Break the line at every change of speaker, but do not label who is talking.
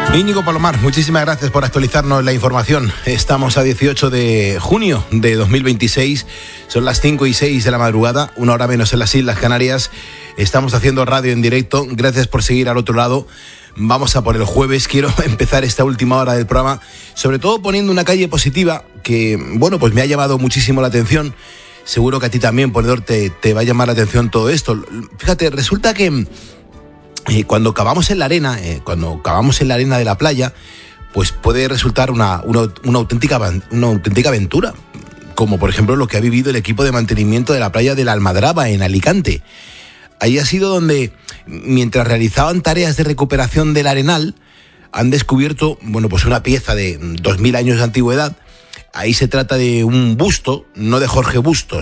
Íñigo Palomar, muchísimas gracias por actualizarnos la información. Estamos a 18 de junio de 2026, son las 5:06 de la madrugada, 1 hora menos en las Islas Canarias. Estamos haciendo radio en directo, gracias por seguir al otro lado. Vamos a por el jueves. Quiero empezar esta última hora del programa, sobre todo poniendo una calle positiva que, bueno, pues me ha llamado muchísimo la atención. Seguro que a ti también, ponedor, te va a llamar la atención todo esto. Fíjate, resulta que cuando cavamos en la arena, de la playa, pues puede resultar una auténtica aventura, como por ejemplo lo que ha vivido el equipo de mantenimiento de la playa de la Almadraba en Alicante. Ahí ha sido donde, mientras realizaban tareas de recuperación del arenal, han descubierto, bueno, pues una pieza de 2000 años de antigüedad. Ahí se trata de un busto, no de Jorge Bustos,